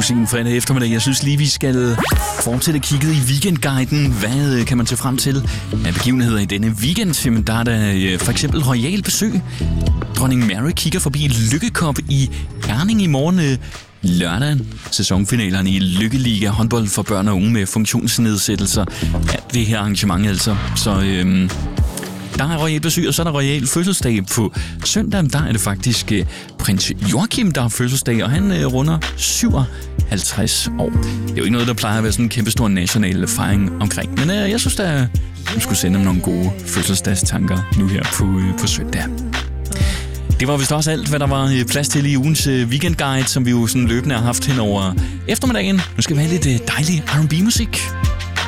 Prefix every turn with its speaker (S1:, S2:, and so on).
S1: musik en fredag eftermiddag. Jeg synes lige, vi skal fortsætte kigget i weekendguiden. Hvad kan man se frem til af begivenheder i denne weekend? Jamen, der er der for eksempel royal besøg. Dronning Mary kigger forbi Lykkekop i Herning i morgen lørdag. Sæsonfinalerne i Lykkeliga håndbold for børn og unge med funktionsnedsættelser. Ja, det her arrangement altså. Så der er royal besøg, og så er der royal fødselsdag på søndag. Der er det faktisk prins Joachim, der har fødselsdag, og han runder 57 år. Det er jo ikke noget, der plejer at være sådan en kæmpestor national fejring omkring. Men jeg synes, at du skulle sende dem nogle gode fødselsdagstanker nu her på søndag. Det var vist også alt, hvad der var plads til i ugens weekendguide, som vi jo sådan løbende har haft hen over eftermiddagen. Nu skal vi have lidt dejlig R&B-musik.